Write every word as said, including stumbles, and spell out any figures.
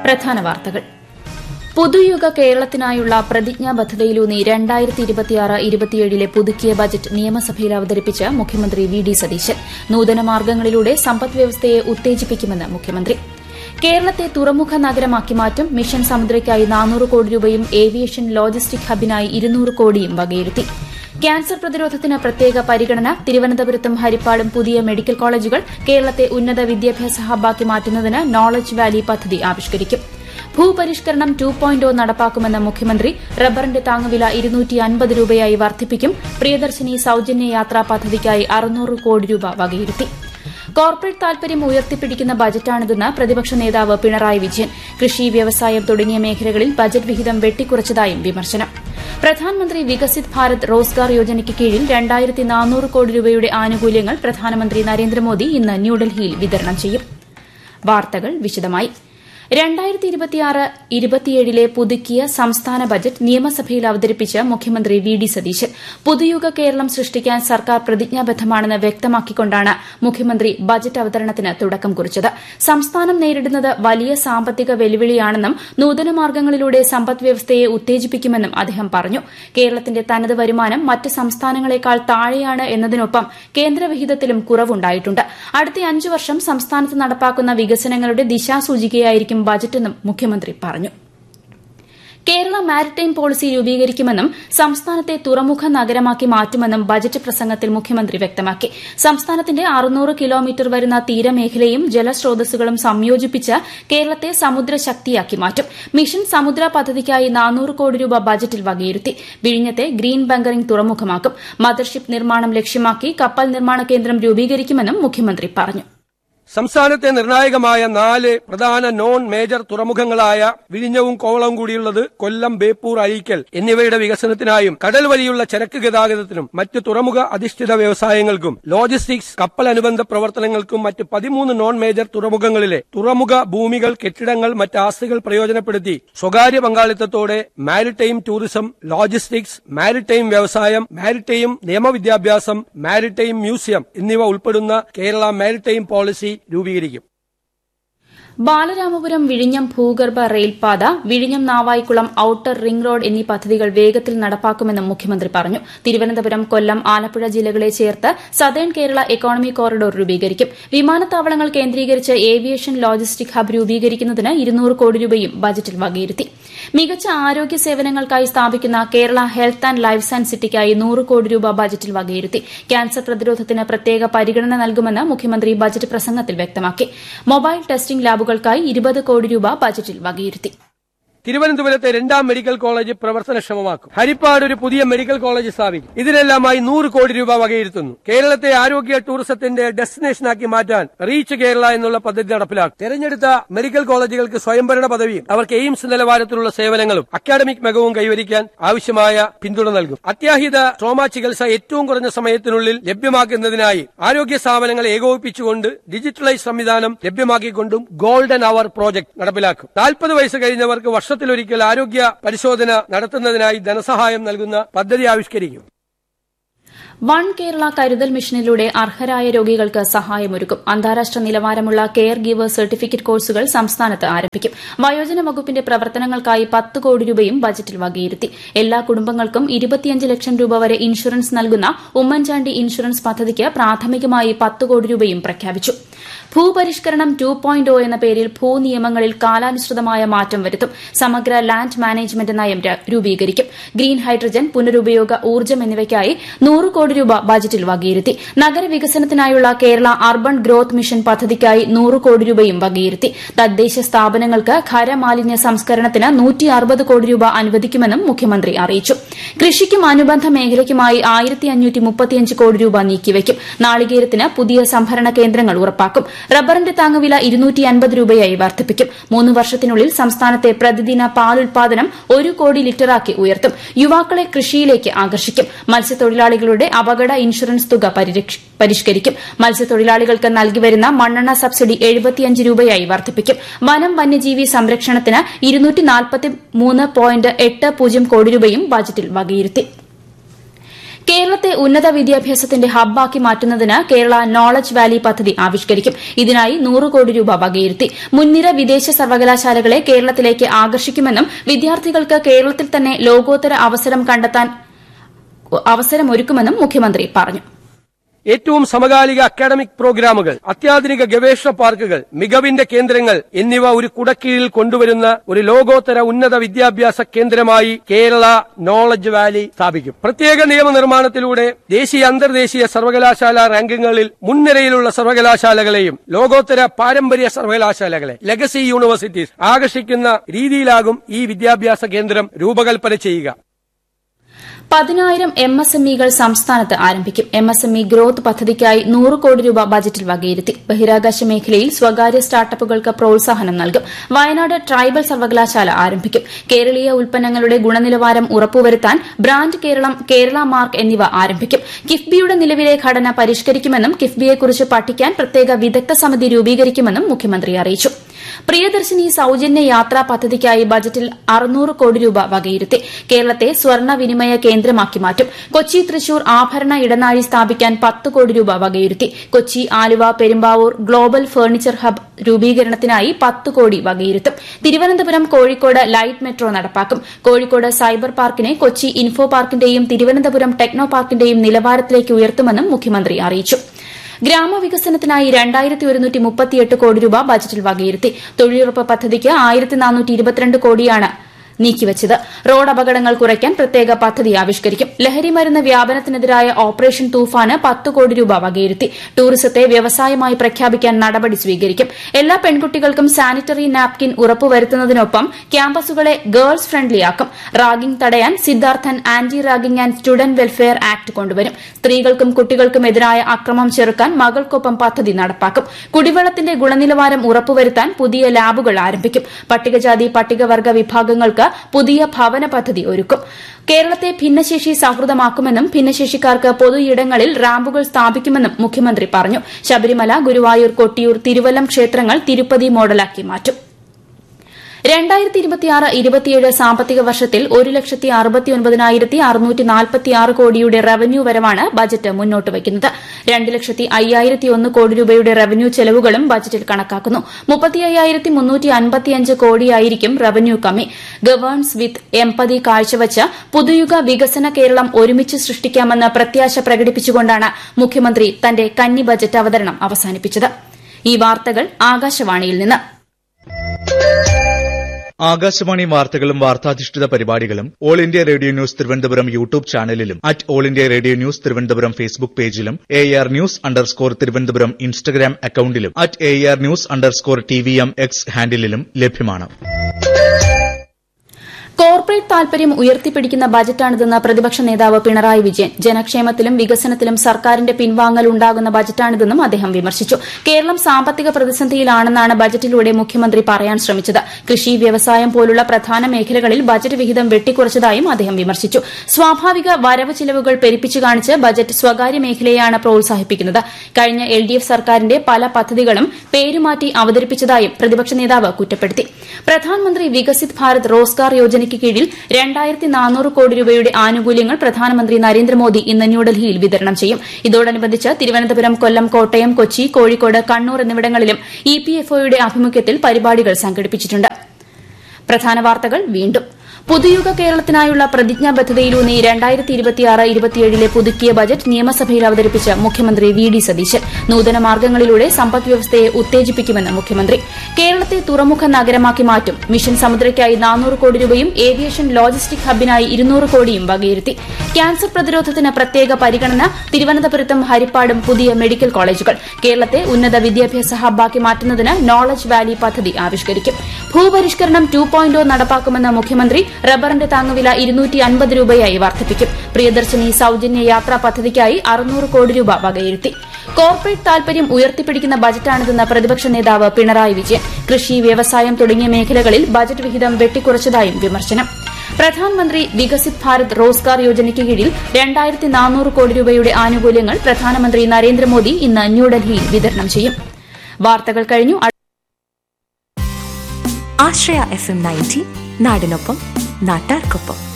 പ്രധാന വാർത്തകൾ. പുതുയുഗ കേരളത്തിനായുള്ള പ്രതിജ്ഞാബദ്ധതയിലൂന്നി രണ്ടായിരത്തി ഇരുപത്തിയാറ് ഇരുപത്തിയേഴിലെ പുതുക്കിയ ബജറ്റ് നിയമസഭയിൽ അവതരിപ്പിച്ച് മുഖ്യമന്ത്രി വി ഡി സതീശൻ. നൂതന മാർഗ്ഗങ്ങളിലൂടെ സമ്പദ്വ്യവസ്ഥയെ ഉത്തേജിപ്പിക്കുമെന്ന് മുഖ്യമന്ത്രി. കേരളത്തെ തുറമുഖ നഗരമാക്കി മാറ്റും. മിഷൻ സമുദ്രയ്ക്കായി നാനൂറ് കോടി രൂപയും ഏവിയേഷൻ ലോജിസ്റ്റിക് ഹബിനായി ഇരുന്നൂറ് കോടിയും വകയിരുത്തി. ക്യാൻസർ പ്രതിരോധത്തിന് പ്രത്യേക പരിഗണന. തിരുവനന്തപുരത്തും ഹരിപ്പാടും പുതിയ മെഡിക്കൽ കോളേജുകൾ. കേരളത്തെ ഉന്നത വിദ്യാഭ്യാസ ഹബ്ബാക്കി മാറ്റുന്നതിന് നോളജ് വാലി പദ്ധതി ആവിഷ്കരിക്കും. ഭൂപരിഷ്കരണം ടു പോയിന്റ് നടപ്പാക്കുമെന്ന് മുഖ്യമന്ത്രി. റബ്ബറിന്റെ താങ്ങുവില ഇരുന്നൂറ്റി അൻപത് രൂപയായി വർദ്ധിപ്പിക്കും. പ്രിയദർശിനി സൌജന്യ യാത്രാ പദ്ധതിക്കായി അറുന്നൂറ് കോടി രൂപ വകയിരുത്തി. കോർപ്പറേറ്റ് താൽപര്യം ഉയർത്തിപ്പിടിക്കുന്ന ബജറ്റാണിതെന്ന് പ്രതിപക്ഷ നേതാവ് പിണറായി വിജയൻ. കൃഷി, വ്യവസായം തുടങ്ങിയ മേഖലകളിൽ ബജറ്റ് വിഹിതം വെട്ടിക്കുറച്ചതായും വിമർശനം. പ്രധാനമന്ത്രി വികസിത് ഭാരത് റോസ്ഗാർ യോജനയ്ക്ക് കീഴിൽ രണ്ടായിരത്തി നാനൂറ് കോടി രൂപയുടെ ആനുകൂല്യങ്ങൾ പ്രധാനമന്ത്രി നരേന്ദ്രമോദി ഇന്ന് ന്യൂഡൽഹിയിൽ വിതരണം ചെയ്യും. വാർത്തകൾ വിശദമായി. രണ്ടായിരത്തി ഇരുപത്തിയാറ് ഇരുപത്തിയേഴിലെ പുതുക്കിയ സംസ്ഥാന ബജറ്റ് നിയമസഭയിൽ അവതരിപ്പിച്ച് മുഖ്യമന്ത്രി വി ഡി സതീശൻ. പുതുയുഗ കേരളം സൃഷ്ടിക്കാൻ സർക്കാർ പ്രതിജ്ഞാബദ്ധമാണെന്ന് വ്യക്തമാക്കിക്കൊണ്ടാണ് മുഖ്യമന്ത്രി ബജറ്റ് അവതരണത്തിന് തുടക്കം കുറിച്ചത്. സംസ്ഥാനം നേരിടുന്നത് വലിയ സാമ്പത്തിക വെല്ലുവിളിയാണെന്നും നൂതന മാർഗ്ഗങ്ങളിലൂടെ സമ്പദ്വ്യവസ്ഥയെ ഉത്തേജിപ്പിക്കുമെന്നും അദ്ദേഹം പറഞ്ഞു. കേരളത്തിന്റെ തനത് വരുമാനം മറ്റ് സംസ്ഥാനങ്ങളെക്കാൾ താഴെയാണ് എന്നതിനൊപ്പം കേന്ദ്രവിഹിതത്തിലും കുറവുണ്ടായിട്ടുണ്ട്. അടുത്ത അഞ്ചു വർഷം സംസ്ഥാനത്ത് നടപ്പാക്കുന്ന വികസനങ്ങളുടെ ദിശാസൂചികയായിരിക്കും ബജറ്റെന്നും മുഖ്യമന്ത്രി പറഞ്ഞു. കേരള മാരിടൈം പോളിസി രൂപീകരിക്കുമെന്നും സംസ്ഥാനത്തെ തുറമുഖ നഗരമാക്കി മാറ്റുമെന്നും ബജറ്റ് പ്രസംഗത്തിൽ മുഖ്യമന്ത്രി വ്യക്തമാക്കി. സംസ്ഥാനത്തിന്റെ അറുന്നൂറ് കിലോമീറ്റർ വരുന്ന തീരമേഖലയും ജലസ്രോതസ്സുകളും സംയോജിപ്പിച്ച് കേരളത്തെ സമുദ്രശക്തിയാക്കി മാറ്റും. മിഷൻ സമുദ്ര പദ്ധതിക്കായി നാനൂറ് കോടി രൂപ ബജറ്റിൽ വകയിരുത്തി. വിഴിഞ്ഞത്തെ ഗ്രീൻ ബങ്കറിംഗ് തുറമുഖമാക്കും. മദർഷിപ്പ് നിർമ്മാണം ലക്ഷ്യമാക്കി കപ്പൽ നിർമ്മാണ കേന്ദ്രം രൂപീകരിക്കുമെന്നും മുഖ്യമന്ത്രി പറഞ്ഞു. സംസ്ഥാനത്തെ നിർണായകമായ നാല് പ്രധാന നോൺ മേജർ തുറമുഖങ്ങളായ വിഴിഞ്ഞവും കോവളവും കൂടിയുള്ളത് കൊല്ലം, ബേപ്പൂർ, അഴീക്കൽ എന്നിവയുടെ വികസനത്തിനായും കടൽ വഴിയുള്ള ചരക്ക് ഗതാഗതത്തിനും മറ്റ് തുറമുഖ അധിഷ്ഠിത വ്യവസായങ്ങൾക്കും ലോജിസ്റ്റിക്സ്, കപ്പൽ അനുബന്ധ പ്രവർത്തനങ്ങൾക്കും മറ്റ് പതിമൂന്ന് നോൺ മേജർ തുറമുഖങ്ങളിലെ തുറമുഖ ഭൂമികൾ, കെട്ടിടങ്ങൾ, മറ്റ് ആസ്തികൾ പ്രയോജനപ്പെടുത്തി സ്വകാര്യ പങ്കാളിത്തത്തോടെ മാരിടൈം ടൂറിസം, ലോജിസ്റ്റിക്സ്, മാരിടൈം വ്യവസായം, മാരിടൈം നിയമവിദ്യാഭ്യാസം, മാരിടൈം മ്യൂസിയം എന്നിവ ഉൾപ്പെടുന്ന കേരള മാരിടൈം പോളിസി രൂപീകരിക്കും. ബാലരാമപുരം വിഴിഞ്ഞം ഭൂഗർഭ റെയിൽപാത, വിഴിഞ്ഞം നാവായിക്കുളം ഔട്ടർ റിംഗ് റോഡ് എന്നീ പദ്ധതികൾ വേഗത്തിൽ നടപ്പാക്കുമെന്നും മുഖ്യമന്ത്രി പറഞ്ഞു. തിരുവനന്തപുരം, കൊല്ലം, ആലപ്പുഴ ജില്ലകളെ ചേർത്ത് സതേൺ കേരള എക്കോണമി കോറിഡോർ രൂപീകരിക്കും. വിമാനത്താവളങ്ങൾ കേന്ദ്രീകരിച്ച് ഏവിയേഷൻ ലോജിസ്റ്റിക് ഹബ് രൂപീകരിക്കുന്നതിന് ഇരുന്നൂറ് കോടി രൂപയും ബജറ്റിൽ വകയിരുത്തി. മികച്ച ആരോഗ്യ സേവനങ്ങൾക്കായി സ്ഥാപിക്കുന്ന Kerala health and life science സിറ്റിക്കായി നൂറ് കോടി രൂപ ബജറ്റിൽ വകയിരുത്തി. ക്യാൻസർ പ്രതിരോധത്തിന് പ്രത്യേക പരിഗണന നൽകുമെന്ന് മുഖ്യമന്ത്രി ബജറ്റ് പ്രസംഗത്തിൽ വ്യക്തമാക്കി. മൊബൈൽ ടെസ്റ്റിംഗ് ലാബുകൾക്കായി ഇരുപത് കോടി രൂപ ബജറ്റിൽ വകയിരുത്തി. തിരുവനന്തപുരത്തെ രണ്ടാം മെഡിക്കൽ കോളേജ് പ്രവർത്തനക്ഷമമാക്കും. ഹരിപ്പാട് ഒരു പുതിയ മെഡിക്കൽ കോളേജ് സ്ഥാപിക്കും. ഇതിനെല്ലാമായി നൂറ് കോടി രൂപ വകയിരുത്തുന്നു. കേരളത്തെ ആരോഗ്യ ടൂറിസത്തിന്റെ ഡെസ്റ്റിനേഷനാക്കി മാറ്റാൻ റീച്ച് കേരള എന്നുള്ള പദ്ധതി നടപ്പിലാക്കും. തെരഞ്ഞെടുത്ത മെഡിക്കൽ കോളേജുകൾക്ക് സ്വയംഭരണ പദവിയും അവർക്ക് എയിംസ് നിലവാരത്തിലുള്ള സേവനങ്ങളും അക്കാഡമിക് മികവും കൈവരിക്കാൻ ആവശ്യമായ പിന്തുണ നൽകും. അത്യാഹിത ട്രോമ ചികിത്സ ഏറ്റവും കുറഞ്ഞ സമയത്തിനുള്ളിൽ ലഭ്യമാക്കുന്നതിനായി ആരോഗ്യ സ്ഥാപനങ്ങളെ ഏകോപിപ്പിച്ചുകൊണ്ട് ഡിജിറ്റലൈസ് സംവിധാനം ലഭ്യമാക്കിക്കൊണ്ടും ഗോൾഡൻ അവർ പ്രോജക്ട് നടപ്പിലാക്കും. നാൽപ്പത് വയസ്സ് കഴിഞ്ഞവർക്ക് വർഷം ത്തിലൊരിക്കൽ ആരോഗ്യ പരിശോധന നടത്തുന്നതിനായി ധനസഹായം നൽകുന്ന പദ്ധതി ആവിഷ്കരിക്കും. വൺ കേരള കരുതൽ മിഷനിലൂടെ അർഹരായ രോഗികൾക്ക് സഹായമൊരുക്കും. അന്താരാഷ്ട്ര നിലവാരമുള്ള കെയർ ഗീവർ സർട്ടിഫിക്കറ്റ് കോഴ്സുകൾ സംസ്ഥാനത്ത് ആരംഭിക്കും. വയോജന വകുപ്പിന്റെ പ്രവർത്തനങ്ങൾക്കായി പത്ത് കോടി രൂപയും ബജറ്റിൽ വകയിരുത്തി. എല്ലാ കുടുംബങ്ങൾക്കും ഇരുപത്തിയഞ്ച് ലക്ഷം രൂപ വരെ ഇൻഷുറൻസ് നൽകുന്ന ഉമ്മൻചാണ്ടി ഇൻഷുറൻസ് പദ്ധതിക്ക് പ്രാഥമികമായി പത്ത് കോടി രൂപയും പ്രഖ്യാപിച്ചു. ഭൂപരിഷ്കരണം ടു പോയിന്റ് എന്ന പേരിൽ ഭൂനിയമങ്ങളിൽ കാലാനുസൃതമായ മാറ്റം വരുത്തും. സമഗ്ര ലാൻഡ് മാനേജ്മെന്റ് നയം രൂപീകരിക്കും. ഗ്രീൻ ഹൈഡ്രജൻ, പുനരുപയോഗ ഊർജ്ജം എന്നിവയ്ക്കായി നൂറ് കോടി രൂപ ബജറ്റിൽ വകയിരുത്തി. നഗരവികസനത്തിനായുള്ള കേരള അർബൻ ഗ്രോത്ത് മിഷൻ പദ്ധതിക്കായി നൂറ് കോടി രൂപയും വകയിരുത്തി. തദ്ദേശ സ്ഥാപനങ്ങൾക്ക് ഖരമാലിന്യ സംസ്കരണത്തിന് നൂറ്റി അറുപത് കോടി രൂപ അനുവദിക്കുമെന്നും മുഖ്യമന്ത്രി അറിയിച്ചു. കൃഷിക്കും അനുബന്ധ മേഖലയ്ക്കുമായി ആയിരത്തി അഞ്ഞൂറ്റി മുപ്പത്തിയഞ്ച് കോടി രൂപ നീക്കിവയ്ക്കും. നാളികേരത്തിന് പുതിയ സംഭരണ കേന്ദ്രങ്ങൾ ഉറപ്പാക്കും. റബ്ബറിന്റെ താങ്ങുവില ഇരുന്നൂറ്റി അൻപത് രൂപയായി വർദ്ധിപ്പിക്കും. മൂന്ന് വർഷത്തിനുള്ളിൽ സംസ്ഥാനത്തെ പ്രതിദിന പാൽ ഉൽപാദനം ഒരു കോടി ലിറ്ററാക്കി ഉയർത്തും. യുവാക്കളെ കൃഷിയിലേക്ക് ആകർഷിക്കും. മത്സ്യത്തൊഴിലാളികളുടെ അപകട ഇൻഷുറൻസ് തുക പരിഷ്കരിക്കും. മത്സ്യത്തൊഴിലാളികൾക്ക് നൽകിവരുന്ന മണ്ണെണ്ണ സബ്സിഡി എഴുപത്തിയഞ്ച് രൂപയായി വർദ്ധിപ്പിക്കും. വനം വന്യജീവി സംരക്ഷണത്തിന് ഇരുന്നൂറ്റി നാൽപ്പത്തി മൂന്ന് പോയിന്റ് എട്ട് പൂജ്യം കോടി രൂപയും ബജറ്റിൽ വകയിരുത്തി. കേരളത്തെ ഉന്നത വിദ്യാഭ്യാസത്തിന്റെ ഹബ്ബാക്കി മാറ്റുന്നതിന് കേരള നോളജ് വാലി പദ്ധതി ആവിഷ്കരിക്കും. ഇതിനായി നൂറ് കോടി രൂപ വകയിരുത്തി. മുൻനിര വിദേശ സർവകലാശാലകളെ കേരളത്തിലേക്ക് ആകർഷിക്കുമെന്നും വിദ്യാർത്ഥികൾക്ക് കേരളത്തിൽ തന്നെ ലോകോത്തര അവസരം കണ്ടെത്താൻ അവസരമൊരുക്കുമെന്നും മുഖ്യമന്ത്രി പറഞ്ഞു. ഏറ്റവും സമകാലിക അക്കാഡമിക് പ്രോഗ്രാമുകൾ, അത്യാധുനിക ഗവേഷണ പാർക്കുകൾ, മികവിന്റെ കേന്ദ്രങ്ങൾ എന്നിവ ഒരു കുടക്കീഴിൽ കൊണ്ടുവരുന്ന ഒരു ലോകോത്തര ഉന്നത വിദ്യാഭ്യാസ കേന്ദ്രമായി കേരള നോളജ് വാലി സ്ഥാപിക്കും. പ്രത്യേക നിയമനിർമ്മാണത്തിലൂടെ ദേശീയ അന്തർദേശീയ സർവകലാശാല റാങ്കിങ്ങുകളിൽ മുൻനിരയിലുള്ള സർവകലാശാലകളെയും ലോകോത്തര പാരമ്പര്യ സർവകലാശാലകളെ ലെഗസി യൂണിവേഴ്സിറ്റീസ് ആകർഷിക്കുന്ന രീതിയിലാകും ഈ വിദ്യാഭ്യാസ കേന്ദ്രം രൂപകൽപ്പന ചെയ്യുക. പതിനായിരം എം എസ് എം ഇകൾ സംസ്ഥാനത്ത് ആരംഭിക്കും. M S M E growth പദ്ധതിക്കായി നൂറ് കോടി രൂപ ബജറ്റിൽ വകയിരുത്തി. ബഹിരാകാശ മേഖലയിൽ സ്വകാര്യ സ്റ്റാർട്ടപ്പുകൾക്ക് പ്രോത്സാഹനം നൽകും. വയനാട് ട്രൈബൽ സർവകലാശാല ആരംഭിക്കും. കേരളീയ ഉൽപ്പന്നങ്ങളുടെ ഗുണനിലവാരം ഉറപ്പുവരുത്താൻ ബ്രാൻഡ് കേരളം, കേരള മാർക്ക് എന്നിവ ആരംഭിക്കും. കിഫ്ബിയുടെ നിലവിലെ ഘടന പരിഷ്കരിക്കുമെന്നും കിഫ്ബിയെക്കുറിച്ച് പഠിക്കാൻ പ്രത്യേക വിദഗ്ധ സമിതി രൂപീകരിക്കുമെന്നും മുഖ്യമന്ത്രി അറിയിച്ചു. പ്രിയദർശിനി സൌജന്യ യാത്രാ പദ്ധതിക്കായി ബജറ്റിൽ അറുന്നൂറ് കോടി രൂപ വകയിരുത്തി. കേരളത്തെ സ്വർണ്ണ വിനിമയ കേന്ദ്രമാക്കി മാറ്റും. കൊച്ചി തൃശൂർ ആഭരണ ഇടനാഴി സ്ഥാപിക്കാൻ പത്ത് കോടി രൂപ വകയിരുത്തി. Kochi, Aluva, Perumbavoor global furniture hub രൂപീകരണത്തിനായി പത്ത് കോടി വകയിരുത്തും. തിരുവനന്തപുരം, കോഴിക്കോട് ലൈറ്റ് മെട്രോ നടപ്പാക്കും. Kozhikode cyber പാർക്കിനെ Kochi info പാർക്കിന്റെയും Thiruvananthapuram techno പാർക്കിന്റെയും നിലവാരത്തിലേക്ക് ഉയർത്തുമെന്നും മുഖ്യമന്ത്രി അറിയിച്ചു. ഗ്രാമവികസനത്തിനായി രണ്ടായിരത്തി ഒരുന്നൂറ്റി മുപ്പത്തിയെട്ട് കോടി രൂപ ബജറ്റിൽ വകയിരുത്തി. തൊഴിലുറപ്പ് പദ്ധതിക്ക് ആയിരത്തി നാനൂറ്റി ഇരുപത്തിരണ്ട് കോടിയാണ് നീക്കിവച്ചത്. റോഡ് അപകടങ്ങൾ കുറയ്ക്കാൻ പ്രത്യേക പദ്ധതി ആവിഷ്കരിക്കും. ലഹരിമരുന്ന് വ്യാപനത്തിനെതിരായ ഓപ്പറേഷൻ തൂഫാന് പത്ത് കോടി രൂപ വകയിരുത്തി. ടൂറിസത്തെ വ്യവസായമായി പ്രഖ്യാപിക്കാൻ നടപടി സ്വീകരിക്കും. എല്ലാ പെൺകുട്ടികൾക്കും സാനിറ്ററി നാപ്കിൻ ഉറപ്പുവരുത്തുന്നതിനൊപ്പം ക്യാമ്പസുകളെ ഗേൾസ് ഫ്രണ്ട്ലിയാക്കും. റാഗിംഗ് തടയാൻ Siddharthan anti ragging and student welfare act കൊണ്ടുവരും. സ്ത്രീകൾക്കും കുട്ടികൾക്കുമെതിരായ അക്രമം ചെറുക്കാൻ മകൾക്കൊപ്പം പദ്ധതി നടപ്പാക്കും. കുടിവെള്ളത്തിന്റെ ഗുണനിലവാരം ഉറപ്പുവരുത്താൻ പുതിയ ലാബുകൾ ആരംഭിക്കും. പട്ടികജാതി പട്ടികവർഗ വിഭാഗങ്ങൾക്ക് പുതിയ ഭവന പദ്ധതി ഒരുക്കും. കേരളത്തെ ഭിന്നശേഷി സൌഹൃദമാക്കുമെന്നും ഭിന്നശേഷിക്കാർക്ക് പൊതുയിടങ്ങളിൽ റാമ്പുകൾ സ്ഥാപിക്കുമെന്നും മുഖ്യമന്ത്രി പറഞ്ഞു. ശബരിമല, ഗുരുവായൂർ, കൊട്ടിയൂർ, തിരുവല്ലം ക്ഷേത്രങ്ങൾ തിരുപ്പതി മോഡലാക്കി മാറ്റും. രണ്ടായിരത്തി ഇരുപത്തിയാറ് ഇരുപത്തിയേഴ് സാമ്പത്തിക വർഷത്തിൽ ഒരു ലക്ഷത്തി അറുപത്തിയൊൻപതിനായിരത്തി അറുന്നൂറ്റി നാൽപ്പത്തിയാറ് കോടിയുടെ റവന്യൂ വരവാണ് ബജറ്റ് മുന്നോട്ട് വയ്ക്കുന്നത്. രണ്ട് ലക്ഷത്തി അയ്യായിരത്തി ഒന്ന് കോടി രൂപയുടെ റവന്യൂ ചെലവുകളും ബജറ്റിൽ കണക്കാക്കുന്നു. മുപ്പത്തി അയ്യായിരത്തി മുന്നൂറ്റി അൻപത്തിയഞ്ച് കോടിയായിരിക്കും റവന്യൂ കമ്മി. ഗവേൺസ് വിത്ത് എംപതി കാഴ്ചവച്ച് പുതുയുഗ വികസന കേരളം ഒരുമിച്ച് സൃഷ്ടിക്കാമെന്ന് പ്രത്യാശ പ്രകടിപ്പിച്ചുകൊണ്ടാണ് മുഖ്യമന്ത്രി തന്റെ കന്നി ബജറ്റ് അവതരണം അവസാനിപ്പിച്ചത്. ഈ വാർത്തകൾ ആകാശവാണിയിൽ നിന്ന്. ആകാശവാണി വാർത്തകളും വാർത്താധിഷ്ഠിത പരിപാടികളും all India radio news Thiruvananthapuram YouTube ചാനലിലും at all India radio news Thiruvananthapuram Facebook പേജിലും A R news underscore Thiruvananthapuram Instagram അക്കൌണ്ടിലും at A R news underscore T V M X ഹാൻഡിലും ലഭ്യമാണ്. കോർപ്പറേറ്റ് താൽപര്യം ഉയർത്തിപ്പിടിക്കുന്ന ബജറ്റാണിതെന്ന് പ്രതിപക്ഷ നേതാവ് പിണറായി വിജയൻ. ജനക്ഷേമത്തിലും വികസനത്തിലും സർക്കാരിന്റെ പിൻവാങ്ങൽ ഉണ്ടാകുന്ന ബജറ്റാണിതെന്നും അദ്ദേഹം വിമർശിച്ചു. കേരളം സാമ്പത്തിക പ്രതിസന്ധിയിലാണെന്നാണ് ബജറ്റിലൂടെ മുഖ്യമന്ത്രി പറയാൻ ശ്രമിച്ചത്. കൃഷി, വ്യവസായം പോലുള്ള പ്രധാന മേഖലകളിൽ ബജറ്റ് വിഹിതം വെട്ടിക്കുറച്ചതായും അദ്ദേഹം വിമർശിച്ചു. സ്വാഭാവിക വരവ് ചിലവുകൾ പെരുപ്പിച്ചു കാണിച്ച് ബജറ്റ് സ്വകാര്യ മേഖലയെയാണ് പ്രോത്സാഹിപ്പിക്കുന്നത്. കഴിഞ്ഞ എൽ ഡി എഫ് സർക്കാരിന്റെ പല പദ്ധതികളും പേരുമാറ്റി അവതരിപ്പിച്ചതായും പ്രതിപക്ഷ നേതാവ് കുറ്റപ്പെടുത്തി. പ്രധാനമന്ത്രി വികസിത് ഭാരത് റോസ്ഗാർ യോജന കീഴിൽ രണ്ടായിരത്തി നാനൂറ് കോടി രൂപയുടെ ആനുകൂല്യങ്ങൾ പ്രധാനമന്ത്രി നരേന്ദ്രമോദി ഇന്ന് ന്യൂഡൽഹിയിൽ വിതരണം ചെയ്യും. ഇതോടനുബന്ധിച്ച് തിരുവനന്തപുരം, കൊല്ലം, കോട്ടയം, കൊച്ചി, കോഴിക്കോട്, കണ്ണൂർ എന്നിവിടങ്ങളിലും ഇ പി എഫ് ഒയുടെ ആഭിമുഖ്യത്തിൽ പരിപാടികൾ സംഘടിപ്പിച്ചിട്ടുണ്ട്. പ്രധാന വാർത്തകൾ വീണ്ടും. പുതുയുഗ കേരളത്തിനായുള്ള പ്രതിജ്ഞാബദ്ധതയിലൂന്നി രണ്ടായിരത്തി ഇരുപത്തിയാറ് ഇരുപത്തിയേഴിലെ പുതുക്കിയ ബജറ്റ് നിയമസഭയിൽ അവതരിപ്പിച്ച് മുഖ്യമന്ത്രി വി ഡി സതീശൻ. നൂതന മാർഗ്ഗങ്ങളിലൂടെ സമ്പദ്വ്യവസ്ഥയെ ഉത്തേജിപ്പിക്കുമെന്ന് മുഖ്യമന്ത്രി. കേരളത്തെ തുറമുഖ നഗരമാക്കി മാറ്റും. മിഷൻ സമുദ്രയ്ക്കായി നാനൂറ് കോടി രൂപയും ഏവിയേഷൻ ലോജിസ്റ്റിക് ഹബിനായി ഇരുന്നൂറ് കോടിയും വകയിരുത്തി. ക്യാൻസർ പ്രതിരോധത്തിന് പ്രത്യേക പരിഗണന. തിരുവനന്തപുരത്തും ഹരിപ്പാടും പുതിയ മെഡിക്കൽ കോളേജുകൾ. കേരളത്തെ ഉന്നത വിദ്യാഭ്യാസ ഹബ്ബാക്കി മാറ്റുന്നതിന് നോളജ് വാലി പദ്ധതി ആവിഷ്കരിക്കും. ഭൂപരിഷ്കരണം ടു പോയിന്റ് ഒ നടപ്പാക്കുമെന്ന് മുഖ്യമന്ത്രി. റബ്ബറിന്റെ താങ്ങുവില ഇരുന്നൂറ്റി അൻപത് രൂപയായി വർദ്ധിപ്പിക്കും. പ്രിയദർശിനി സൌജന്യ യാത്രാ പദ്ധതിക്കായി അറുന്നൂറ് കോടി രൂപ വകയിരുത്തി. കോർപ്പറേറ്റ് താൽപര്യം ഉയർത്തിപ്പിടിക്കുന്ന ബജറ്റാണിതെന്ന് പ്രതിപക്ഷ നേതാവ് പിണറായി വിജയൻ. കൃഷി, വ്യവസായം തുടങ്ങിയ മേഖലകളിൽ ബജറ്റ് വിഹിതം വെട്ടിക്കുറച്ചതായും വിമർശനം. പ്രധാനമന്ത്രി വികസിത് ഭാരത് റോസ്ഗാർ യോജനയ്ക്ക് കീഴിൽ രണ്ടായിരത്തി നാനൂറ് കോടി രൂപയുടെ ആനുകൂല്യങ്ങൾ പ്രധാനമന്ത്രി നരേന്ദ്രമോദി ഇന്ന് ന്യൂഡൽഹിയിൽ വിതരണം ചെയ്യും. വാർത്തകൾ കഴിഞ്ഞു. ആശ്രയ എഫ് എം നയൻറ്റി നാടിനൊപ്പം നാട്ടാർക്കൊപ്പം.